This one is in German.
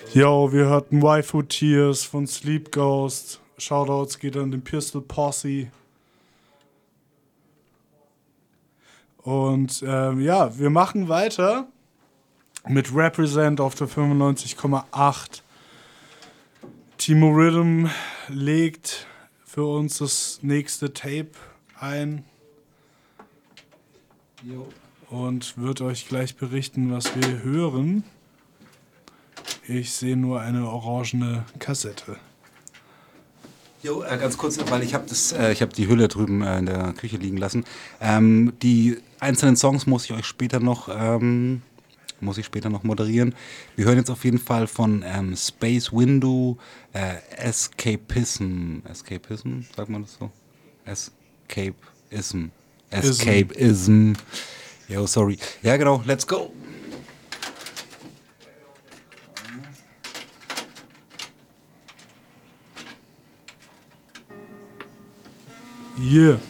Yo, wir hörten Waifu Tears von Sleep Ghost. Shoutouts geht an den Pistol Posse. Und ja, wir machen weiter mit Represent auf der 95,8. Timo Rhythm legt für uns das nächste Tape ein. Jo. Und wird euch gleich berichten, was wir hören. Ich sehe nur eine orangene Kassette. Jo, ganz kurz, weil ich habe die Hülle drüben in der Küche liegen lassen. Die einzelnen Songs muss ich später noch moderieren. Wir hören jetzt auf jeden Fall von Space Window, Escapism, sagt man das so? Escapism. Jo, sorry. Ja, genau, let's go. Yeah.